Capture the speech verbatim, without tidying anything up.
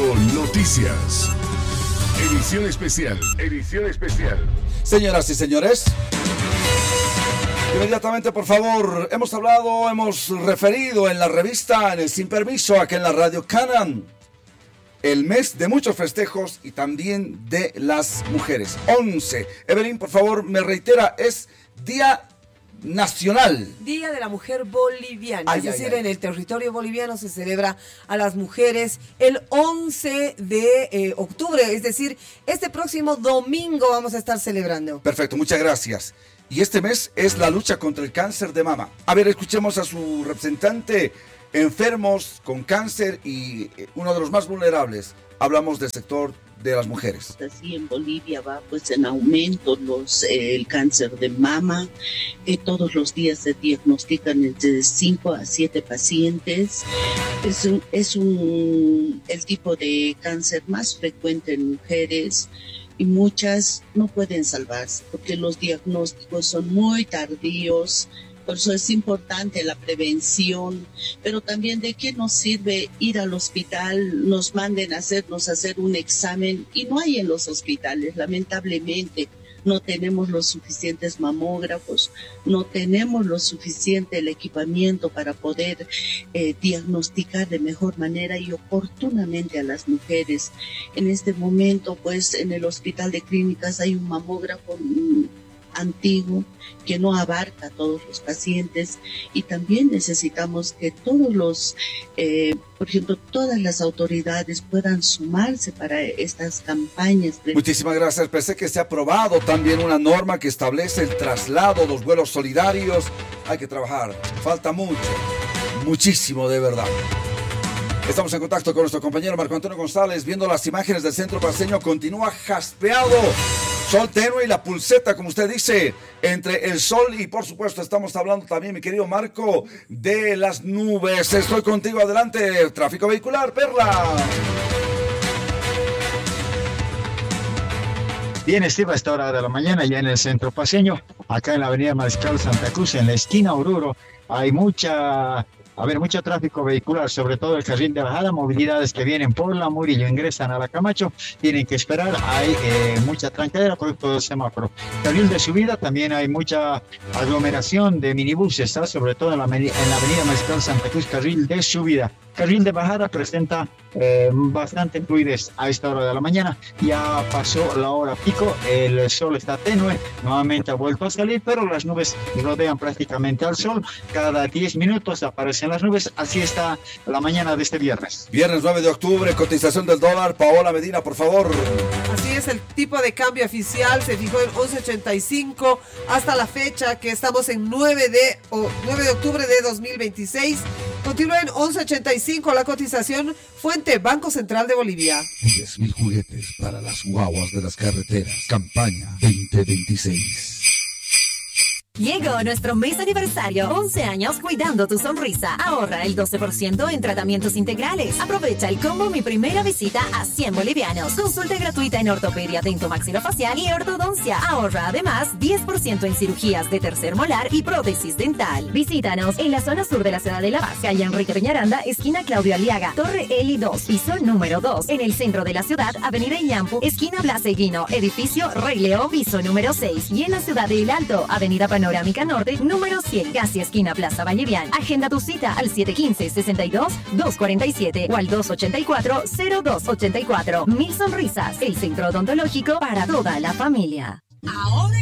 Noticias. Edición especial. Edición especial. Señoras y señores, inmediatamente, por favor, hemos hablado, hemos referido en la revista, en el Sin Permiso, aquí en la Radio Canan, el mes de muchos festejos y también de las mujeres. once. Evelyn, por favor, me reitera, es Día Nacional. Día de la Mujer Boliviana. Ay, es decir, ay, ay. en el territorio boliviano se celebra a las mujeres el once de eh, octubre. Es decir, este próximo domingo vamos a estar celebrando. Perfecto, muchas gracias. Y este mes es la lucha contra el cáncer de mama. A ver, escuchemos a su representante. Enfermos con cáncer y uno de los más vulnerables. Hablamos del sector de las mujeres. Así en Bolivia va pues en aumento los eh, el cáncer de mama. Eh, todos los días se diagnostican entre cinco a siete pacientes. Es un, es un el tipo de cáncer más frecuente en mujeres y muchas no pueden salvarse porque los diagnósticos son muy tardíos. Por eso es importante la prevención, pero también de qué nos sirve ir al hospital, nos manden a hacernos hacer un examen y no hay en los hospitales, lamentablemente. No tenemos los suficientes mamógrafos, no tenemos lo suficiente el equipamiento para poder eh, diagnosticar de mejor manera y oportunamente a las mujeres. En este momento, pues, en el Hospital de Clínicas hay un mamógrafo mmm, antiguo que no abarca a todos los pacientes y también necesitamos que todos los, eh, por ejemplo, todas las autoridades puedan sumarse para estas campañas. Muchísimas gracias. Pensé que se ha aprobado también una norma que establece el traslado, los vuelos solidarios. Hay que trabajar. Falta mucho, muchísimo de verdad. Estamos en contacto con nuestro compañero Marco Antonio González, viendo las imágenes del centro paseño. Continúa jaspeado, sol tenue y la pulseta, como usted dice, entre el sol y, por supuesto, estamos hablando también, mi querido Marco, de las nubes. Estoy contigo, adelante, tráfico vehicular, Perla. Bien, Steve, a esta hora de la mañana ya en el centro paseño, acá en la avenida Mariscal Santa Cruz, en la esquina Oruro, hay mucha... A ver, mucho tráfico vehicular, sobre todo el carril de bajada, movilidades que vienen por la Murillo, ingresan a la Camacho, tienen que esperar, hay eh, mucha trancadera producto del semáforo. Carril de subida, también hay mucha aglomeración de minibuses, ¿está? Sobre todo en la, en la avenida Mariscal Santa Cruz, carril de subida. Carril de bajada presenta eh, bastante fluidez a esta hora de la mañana. Ya pasó la hora pico, el sol está tenue, nuevamente ha vuelto a salir, pero las nubes rodean prácticamente al sol. Cada diez minutos aparecen las nubes, así está la mañana de este viernes. Viernes nueve de octubre, cotización del dólar. Paola Medina, por favor. Así es, el tipo de cambio oficial se fijó en once ochenta y cinco hasta la fecha que estamos en nueve de octubre de dos mil veintiséis. Continúa en once ochenta y cinco la cotización. Fuente Banco Central de Bolivia. diez mil juguetes para las guaguas de las carreteras. Campaña veinte veintiséis. Llegó nuestro mes aniversario, once años cuidando tu sonrisa. Ahorra el doce por ciento en tratamientos integrales. Aprovecha el combo Mi Primera Visita a cien bolivianos. Consulta gratuita en ortopedia dentomaxilofacial y ortodoncia. Ahorra además diez por ciento en cirugías de tercer molar y prótesis dental. Visítanos en la zona sur de la ciudad de La Paz, calle Enrique Peñaranda, esquina Claudio Aliaga, Torre Eli dos, piso número dos. En el centro de la ciudad, avenida Iñampu, esquina Plaza Eguino, edificio Rey León, piso número seis. Y en la ciudad de El Alto, avenida Panorámica Panorámica Norte, número cien, casi esquina Plaza Vallevian. Agenda tu cita al siete uno cinco, seis dos, dos cuatro siete o al dos ocho cuatro, cero dos ocho cuatro. Mil Sonrisas, el centro odontológico para toda la familia. Ahora